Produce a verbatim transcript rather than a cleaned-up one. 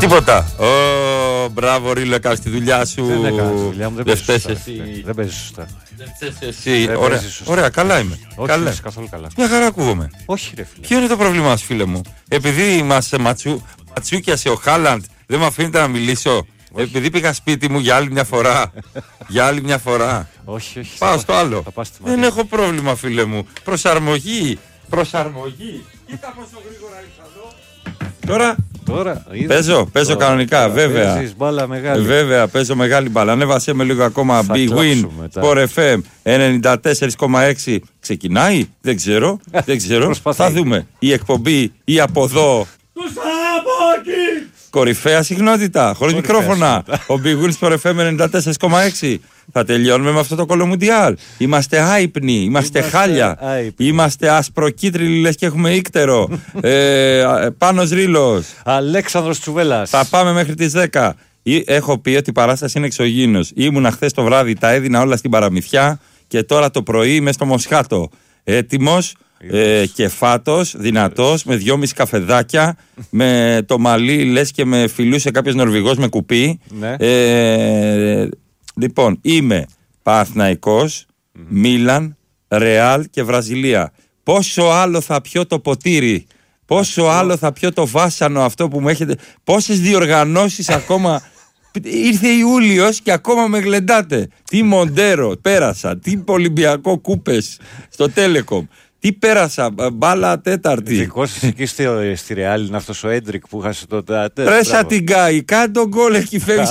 Τίποτα. Ω, μπράβο Ρίλο, έκανες τη δουλειά σου. Δεν έκανα τη δουλειά μου, δεν Δεν παίζεις φταίς σωστά. εσύ. Δεν παίζεις σωστά. Δεν φταίς εσύ. Δεν Ωραία, παίζεις σωστά. ωραία, καλά είμαι. Όχι, Καλά. δεν είσαι καθόλου καλά. Μια χαρά ακούγομαι. Όχι ρε φίλε. Ποιο είναι το πρόβλημά σου, φίλε μου? Επειδή μας ματσου... ματσούκιασε ο Χάλαντ, δεν με αφήνετε να μιλήσω? Επειδή πήγα σπίτι μου για άλλη μια φορά. Για άλλη μια φορά. Όχι, όχι. Πάω θα στο πας- άλλο. θα πας στη Δεν Μαρία. έχω πρόβλημα, φίλε μου. Προσαρμογή. Προσαρμογή. Κοίτα πόσο γρήγορα ήρθα εδώ. Τώρα Τώρα, είδες. παίζω, παίζω Τώρα, κανονικά, τώρα βέβαια. παίζεις μπάλα μεγάλη. Βέβαια, παίζω μεγάλη μπάλα. Ανέβασέ με λίγο ακόμα. Θα Big Win, κλάψουμε μετά. Sport εφ εμ ενενήντα τέσσερα κόμμα έξι. Ξεκινάει, δεν ξέρω. Δεν ξέρω. Προσπαθεί. Θα δούμε. Η εκπομπή, η από εδώ. Κορυφαία συχνότητα, χωρίς Κορυφαία μικρόφωνα. Ο Big Win Sport εφ εμ ενενήντα τέσσερα κόμμα έξι. Θα τελειώνουμε με αυτό το κολομουντιάλ. Είμαστε άϊπνοι, είμαστε, Είμαστε χάλια. άϊπνοι. Είμαστε ασπροκίτριλοι, λες και έχουμε ύκτερο. ε, Πάνος Ρήλος. Αλέξανδρος Τσουβέλλας. Θα πάμε μέχρι τις δέκα. Ή- Έχω πει ότι η παράσταση είναι εξωγήινος. Ήμουνα χθες το βράδυ, τα έδινα όλα στην παραμυθιά και τώρα το πρωί είμαι στο Μοσχάτο. Έτοιμος ε, και φάτος, δυνατός, με δυόμιση καφεδάκια, με το μαλλί λες και με φιλούσε κάποιος Νορβηγός με κουπί. Ναι. Ε, λοιπόν, είμαι Παναθηναϊκός, Μίλαν, Ρεάλ και Βραζιλία. Πόσο άλλο θα πιω το ποτήρι, πόσο άλλο θα πιω το βάσανο αυτό που μου έχετε. Πόσες διοργανώσεις ακόμα. Ήρθε Ιούλιος και ακόμα με γλεντάτε. Τι Μοντέρο πέρασα, τι Ολυμπιακό Κούπες στο Τέλεκομ. Τι πέρασα, μπάλα τέταρτη. Δικός σας εκεί στη, στη Ρεάλ είναι αυτός ο Έντρικ που είχασε το. Πρέσα την Γκάι, κάνε τον γκολ, έχει φεύγει